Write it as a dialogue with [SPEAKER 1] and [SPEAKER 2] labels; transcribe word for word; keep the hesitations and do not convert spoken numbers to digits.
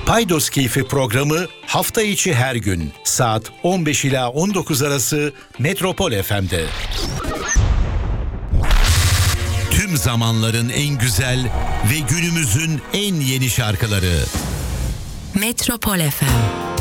[SPEAKER 1] Paydos Keyfi programı hafta içi her gün saat on beş ila on dokuz arası Metropol F M'de. Tüm zamanların en güzel ve günümüzün en yeni şarkıları.
[SPEAKER 2] Metropol F M.